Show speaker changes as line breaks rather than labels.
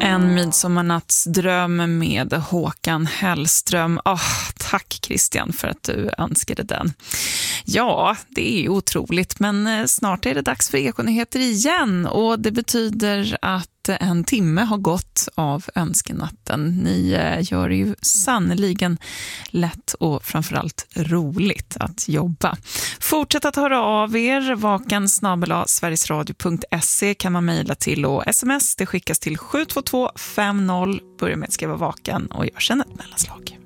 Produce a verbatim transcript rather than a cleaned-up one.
En midsommarnattsdröm med Håkan Hellström. Oh, tack Christian för att du önskade den. Ja, det är otroligt, men snart är det dags för Ekonyheter igen och det betyder att en timme har gått av önskenatten. Ni gör ju sannoliken lätt och framförallt roligt att jobba. Fortsätt att höra av er. Vaken snabel-a sverigesradio punkt se kan man mejla till och sms. Det skickas till sju två två fem noll. Börja med att skriva vaken och gör sen ett mellanslag.